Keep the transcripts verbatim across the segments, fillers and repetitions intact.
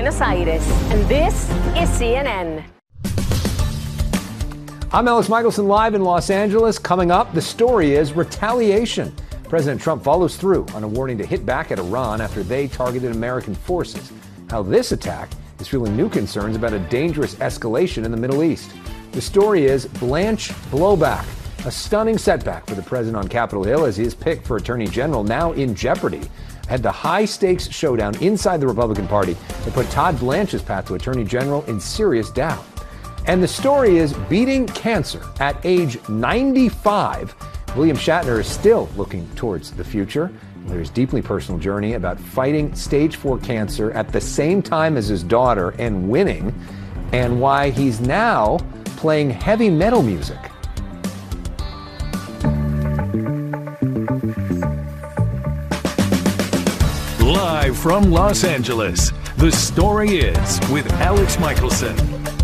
Buenos Aires. And this is C N N. I'm Alex Michelson, live in Los Angeles. Coming up, the story is retaliation. President Trump follows through on a warning to hit back at Iran after they targeted American forces. How this attack is fueling new concerns about a dangerous escalation in the Middle East. The story is Blanche blowback, a stunning setback for the president on Capitol Hill as he is picked for Attorney General, now in jeopardy. Had the high-stakes showdown inside the Republican Party that put Todd Blanche's path to Attorney General in serious doubt. And the story is beating cancer at age ninety-five. William Shatner is still looking towards the future. There's deeply personal journey about fighting stage four cancer at the same time as his daughter and winning, and why he's now playing heavy metal music. Live from Los Angeles, the story is with Alex Michelson.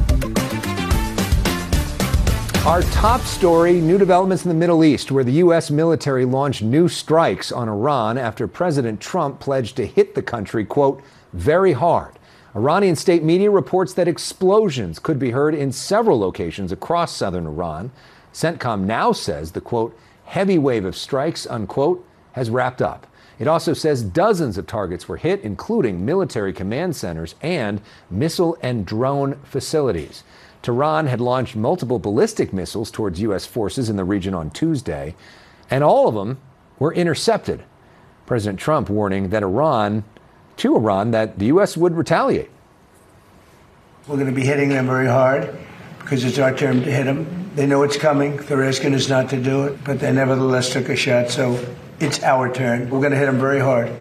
Our top story, new developments in the Middle East, where the U S military launched new strikes on Iran after President Trump pledged to hit the country, quote, very hard. Iranian state media reports that explosions could be heard in several locations across southern Iran. CENTCOM now says the, quote, heavy wave of strikes, unquote, has wrapped up. It also says dozens of targets were hit, including military command centers and missile and drone facilities. Tehran had launched multiple ballistic missiles towards U S forces in the region on Tuesday, and all of them were intercepted. President Trump warning that Iran, to Iran, that the U S would retaliate. We're going to be hitting them very hard because it's our turn to hit them. They know it's coming. They're asking us not to do it, but they nevertheless took a shot, so it's our turn. We're going to hit them very hard.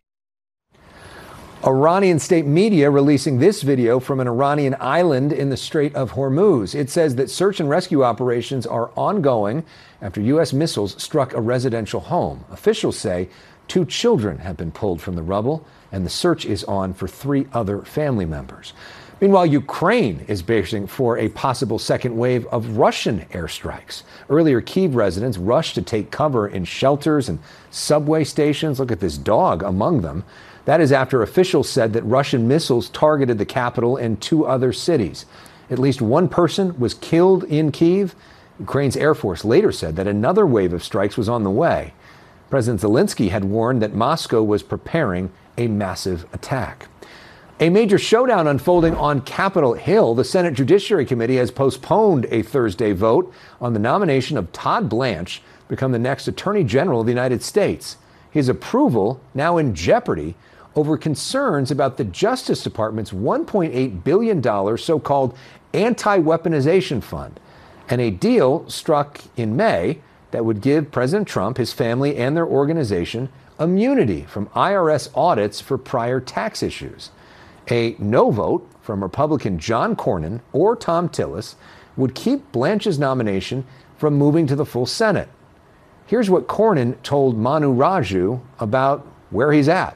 Iranian state media releasing this video from an Iranian island in the Strait of Hormuz. It says that search and rescue operations are ongoing after U S missiles struck a residential home. Officials say two children have been pulled from the rubble, and the search is on for three other family members. Meanwhile, Ukraine is bracing for a possible second wave of Russian airstrikes. Earlier, Kyiv residents rushed to take cover in shelters and subway stations. Look at this dog among them. That is after officials said that Russian missiles targeted the capital and two other cities. At least one person was killed in Kyiv. Ukraine's Air Force later said that another wave of strikes was on the way. President Zelensky had warned that Moscow was preparing a massive attack. A major showdown unfolding on Capitol Hill. The Senate Judiciary Committee has postponed a Thursday vote on the nomination of Todd Blanche to become the next Attorney General of the United States. His approval now in jeopardy over concerns about the Justice Department's one point eight billion dollars so-called anti-weaponization fund, and a deal struck in May that would give President Trump, his family, and their organization immunity from I R S audits for prior tax issues. A no vote from Republican John Cornyn or Thom Tillis would keep Blanche's nomination from moving to the full Senate. Here's what Cornyn told Manu Raju about where he's at.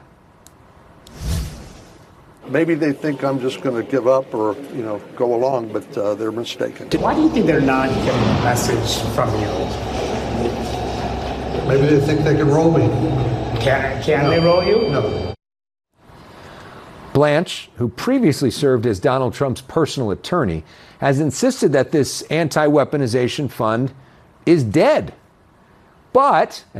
Maybe they think I'm just going to give up or, you know, go along, but uh, they're mistaken. Why do you think they're not getting a message from you? Maybe they think they can roll me. Can, can no. they roll you? No. Blanche, who previously served as Donald Trump's personal attorney, has insisted that this anti-weaponization fund is dead. But